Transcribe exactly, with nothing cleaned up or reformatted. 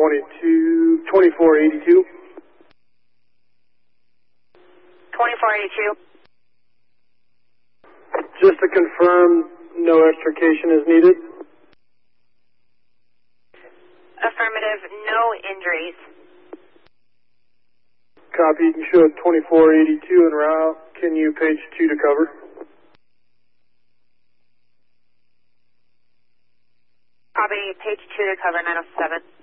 twenty-two, twenty-four eighty-two. twenty-four eighty-two. Just to confirm, no extrication is needed. Affirmative, no injuries. Copy, you can show twenty-four eighty-two en route. Can you page two to cover? Copy, page two to cover nine oh seven.